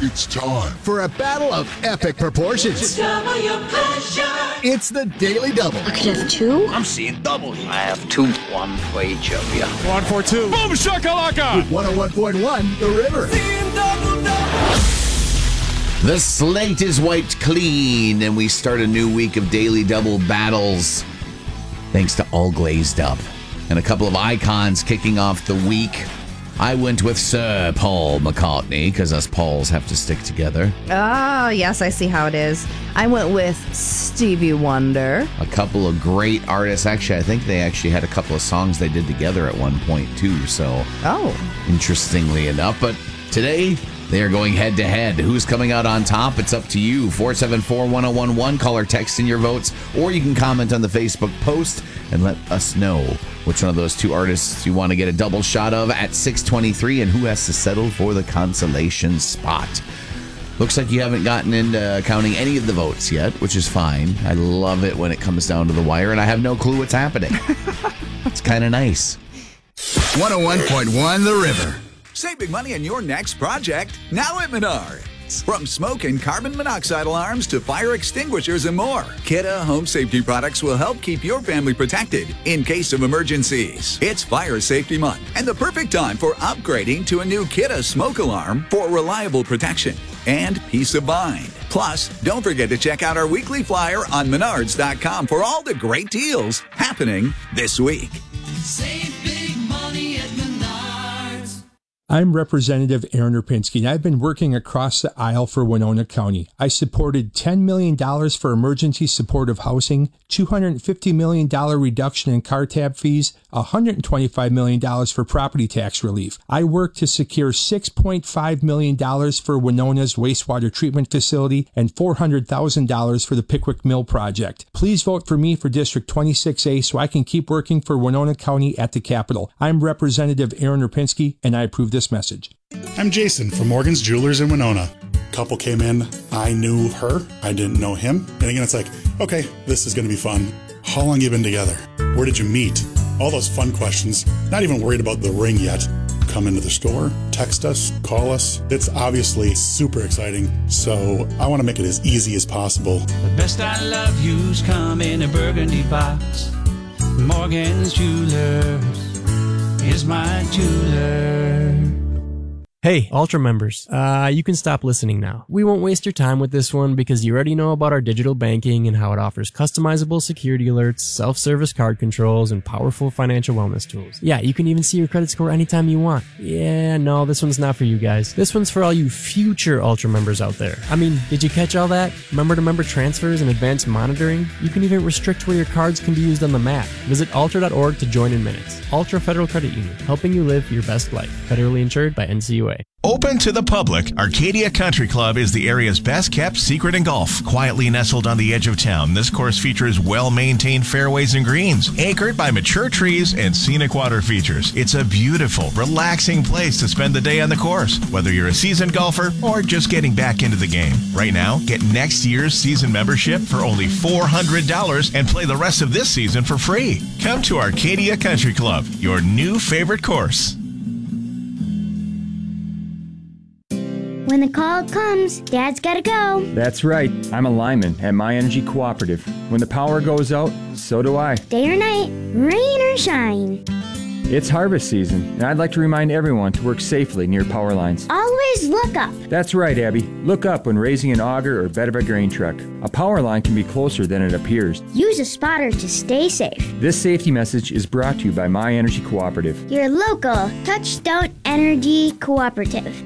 It's time for a battle of epic proportions. Double your pleasure. It's the Daily Double. I could have two. I'm seeing double here. I have two. One for each of you. 1 for 2. Boom shakalaka! With 101.1 The River. The slate is wiped clean, and we start a new week of Daily Double battles. Thanks to All Glazed Up. And a couple of icons kicking off the week. I went with Sir Paul McCartney, because us Pauls have to stick together. Oh, yes, I see how it is. I went with Stevie Wonder. A couple of great artists. Actually, I think they actually had a couple of songs they did together at one point, too. So, interestingly enough. But today, they are going head-to-head. Who's coming out on top? It's up to you. 474-1011. Call or text in your votes. Or you can comment on the Facebook post and let us know which one of those two artists you want to get a double shot of at 6:23 and who has to settle for the consolation spot. Looks like you haven't gotten into counting any of the votes yet, which is fine. I love it when it comes down to the wire, and I have no clue what's happening. It's kind of nice. 101.1 The River. Save big money on your next project, now at Menards. From smoke and carbon monoxide alarms to fire extinguishers and more, Kidde Home Safety products will help keep your family protected in case of emergencies. It's Fire Safety Month and the perfect time for upgrading to a new Kidde smoke alarm for reliable protection and peace of mind. Plus, don't forget to check out our weekly flyer on Menards.com for all the great deals happening this week. Save big money at Menards. I'm Representative Aaron Rapinski, and I've been working across the aisle for Winona County. I supported $10 million for emergency supportive housing, $250 million reduction in car tab fees, $125 million for property tax relief. I worked to secure $6.5 million for Winona's wastewater treatment facility and $400,000 for the Pickwick Mill project. Please vote for me for District 26A so I can keep working for Winona County at the Capitol. I'm Representative Aaron Rapinski, and I approve this message. I'm Jason from Morgan's Jewelers in Winona. Couple came in, I knew her, I didn't know him. And again, it's like, okay, this is going to be fun. How long you been together? Where did you meet? All those fun questions. Not even worried about the ring yet. Come into the store, text us, call us. It's obviously super exciting, so I want to make it as easy as possible. The best I love you's come in a burgundy box. Morgan's Jewelers is my jeweler. Hey, Ultra members, you can stop listening now. We won't waste your time with this one because you already know about our digital banking and how it offers customizable security alerts, self-service card controls, and powerful financial wellness tools. Yeah, you can even see your credit score anytime you want. Yeah, no, this one's not for you guys. This one's for all you future Ultra members out there. I mean, did you catch all that? Member-to-member transfers and advanced monitoring? You can even restrict where your cards can be used on the map. Visit ultra.org to join in minutes. Ultra Federal Credit Union, helping you live your best life. Federally insured by NCUA. Open to the public, Arcadia Country Club is the area's best-kept secret in golf. Quietly nestled on the edge of town, this course features well-maintained fairways and greens, anchored by mature trees and scenic water features. It's a beautiful, relaxing place to spend the day on the course, whether you're a seasoned golfer or just getting back into the game. Right now, get next year's season membership for only $400 and play the rest of this season for free. Come to Arcadia Country Club, your new favorite course. When the call comes, Dad's gotta go. That's right. I'm a lineman at My Energy Cooperative. When the power goes out, so do I. Day or night, rain or shine. It's harvest season, and I'd like to remind everyone to work safely near power lines. Always look up. That's right, Abby. Look up when raising an auger or bed of a grain truck. A power line can be closer than it appears. Use a spotter to stay safe. This safety message is brought to you by My Energy Cooperative. Your local Touchstone Energy Cooperative.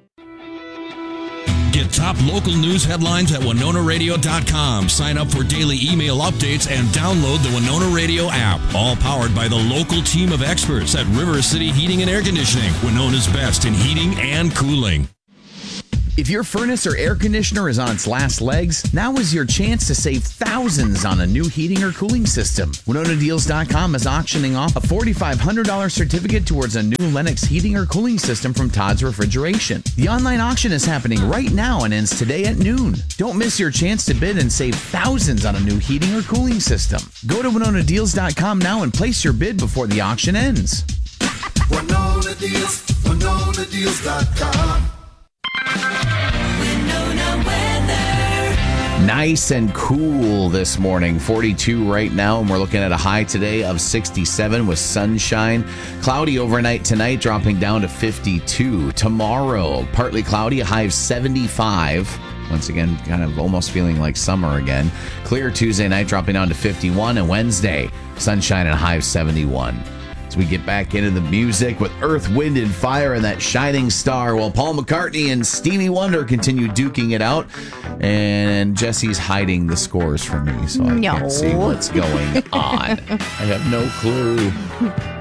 Get top local news headlines at WinonaRadio.com. Sign up for daily email updates and download the Winona Radio app. All powered by the local team of experts at River City Heating and Air Conditioning, Winona's best in heating and cooling. If your furnace or air conditioner is on its last legs, now is your chance to save thousands on a new heating or cooling system. WinonaDeals.com is auctioning off a $4,500 certificate towards a new Lennox heating or cooling system from Todd's Refrigeration. The online auction is happening right now and ends today at noon. Don't miss your chance to bid and save thousands on a new heating or cooling system. Go to WinonaDeals.com now and place your bid before the auction ends. Winona Deals, WinonaDeals.com. Nice and cool this morning. 42 right now, and we're looking at a high today of 67 with sunshine. Cloudy overnight tonight, dropping down to 52. Tomorrow, partly cloudy, a high of 75. Once again, kind of almost feeling like summer again. Clear Tuesday night, dropping down to 51. And Wednesday, sunshine and a high of 71. As we get back into the music with Earth, Wind, and Fire and that Shining Star, while Paul McCartney and Stevie Wonder continue duking it out. And Jesse's hiding the scores from me, so I can't see what's going on. I have no clue.